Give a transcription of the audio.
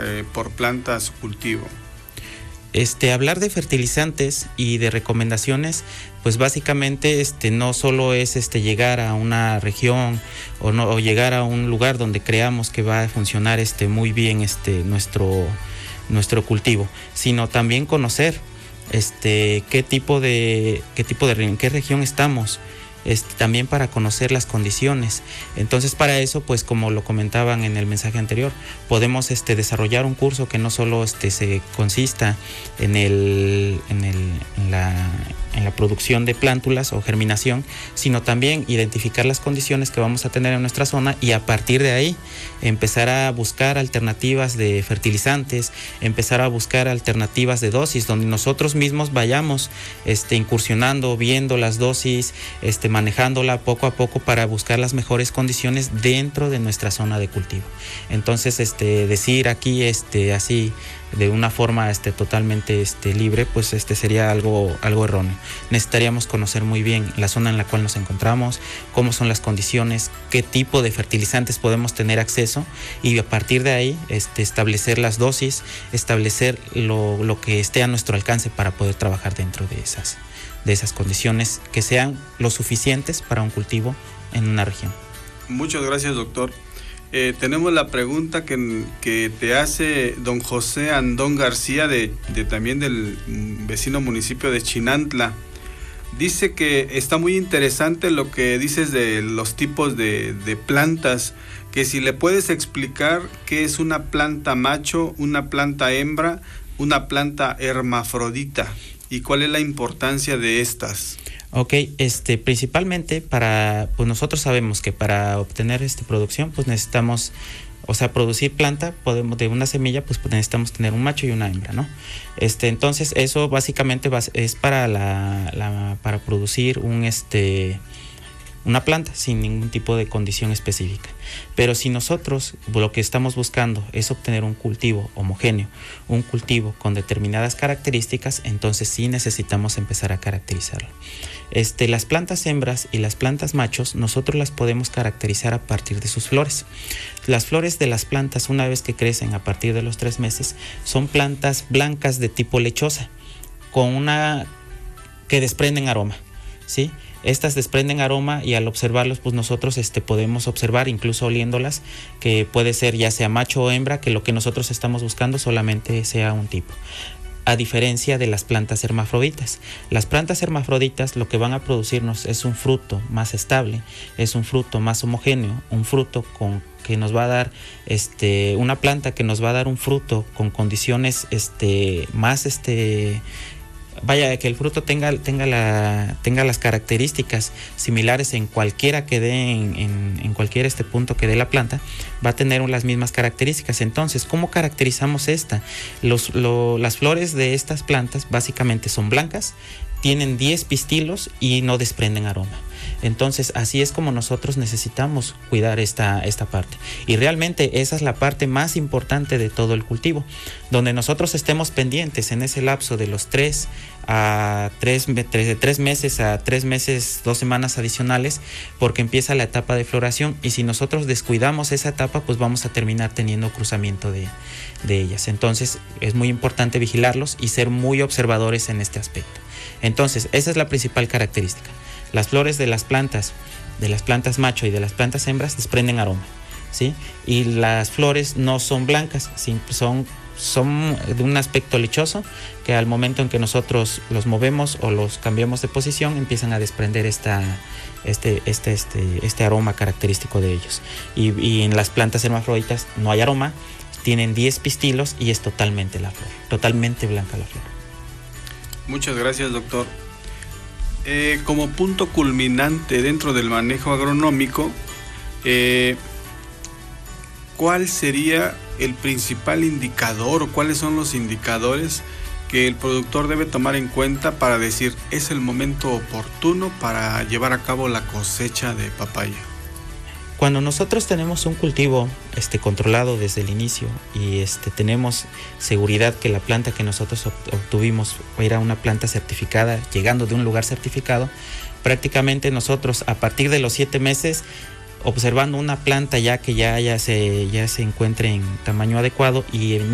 por planta a su cultivo? Hablar de fertilizantes y de recomendaciones, pues básicamente no solo es llegar a una región o llegar a un lugar donde creamos que va a funcionar muy bien nuestro cultivo, sino también conocer en qué región estamos, también para conocer las condiciones. Entonces, para eso, pues como lo comentaban en el mensaje anterior, podemos desarrollar un curso que no solo se consista en la producción de plántulas o germinación, sino también identificar las condiciones que vamos a tener en nuestra zona y a partir de ahí empezar a buscar alternativas de fertilizantes, empezar a buscar alternativas de dosis, donde nosotros mismos vayamos incursionando, viendo las dosis, manejándola poco a poco para buscar las mejores condiciones dentro de nuestra zona de cultivo. Entonces, decir aquí así de una forma totalmente libre, pues sería algo erróneo. Necesitaríamos conocer muy bien la zona en la cual nos encontramos, cómo son las condiciones, qué tipo de fertilizantes podemos tener acceso y a partir de ahí establecer las dosis, establecer lo que esté a nuestro alcance para poder trabajar dentro de esas condiciones que sean lo suficientes para un cultivo en una región. Muchas gracias, doctor. Tenemos la pregunta que te hace don José Andón García también del vecino municipio de Chinantla. Dice que está muy interesante lo que dices de los tipos de plantas, que si le puedes explicar qué es una planta macho, una planta hembra, una planta hermafrodita y cuál es la importancia de estas. Ok, principalmente pues nosotros sabemos que para obtener producción, pues necesitamos, producir planta, de una semilla, pues necesitamos tener un macho y una hembra, ¿no? Entonces eso básicamente es para producir una planta sin ningún tipo de condición específica. Pero si nosotros lo que estamos buscando es obtener un cultivo homogéneo, un cultivo con determinadas características, entonces sí necesitamos empezar a caracterizarlo. Las plantas hembras y las plantas machos nosotros las podemos caracterizar a partir de sus flores. Las flores de las plantas, una vez que crecen a partir de los 3 meses, son plantas blancas de tipo lechosa, que desprenden aroma, ¿sí? Estas desprenden aroma y al observarlos, pues nosotros podemos observar, incluso oliéndolas, que puede ser ya sea macho o hembra, que lo que nosotros estamos buscando solamente sea un tipo. A diferencia de las plantas hermafroditas. Las plantas hermafroditas lo que van a producirnos es un fruto más estable, es un fruto más homogéneo, un fruto que nos va a dar una planta que nos va a dar un fruto con condiciones más vaya, que el fruto tenga las características similares en cualquiera que dé en cualquier punto que dé la planta, va a tener las mismas características. Entonces, ¿cómo caracterizamos esta? Las flores de estas plantas básicamente son blancas, tienen 10 pistilos y no desprenden aroma. Entonces, así es como nosotros necesitamos cuidar esta parte. Y realmente esa es la parte más importante de todo el cultivo, donde nosotros estemos pendientes en ese lapso de los 3 meses a 3 meses, 2 semanas adicionales, porque empieza la etapa de floración y si nosotros descuidamos esa etapa, pues vamos a terminar teniendo cruzamiento de ellas. Entonces, es muy importante vigilarlos y ser muy observadores en este aspecto. Entonces, esa es la principal característica. Las flores de las plantas macho y de las plantas hembras desprenden aroma, ¿sí? Y las flores no son blancas, son de un aspecto lechoso, que al momento en que nosotros los movemos o los cambiamos de posición, empiezan a desprender este aroma característico de ellos. Y en las plantas hermafroditas no hay aroma, tienen 10 pistilos y es totalmente la flor, totalmente blanca la flor. Muchas gracias, doctor. Como punto culminante dentro del manejo agronómico, ¿cuál sería el principal indicador o cuáles son los indicadores que el productor debe tomar en cuenta para decir es el momento oportuno para llevar a cabo la cosecha de papaya? Cuando nosotros tenemos un cultivo controlado desde el inicio y tenemos seguridad que la planta que nosotros obtuvimos era una planta certificada, llegando de un lugar certificado, prácticamente nosotros a partir de los 7 meses, observando una planta ya que ya se encuentre en tamaño adecuado y en